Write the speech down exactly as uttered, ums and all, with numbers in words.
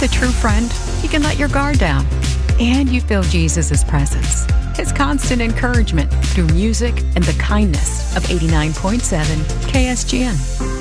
a true friend, you can let your guard down. And you feel Jesus' presence, His constant encouragement through music and the kindness of eighty-nine point seven K S G N.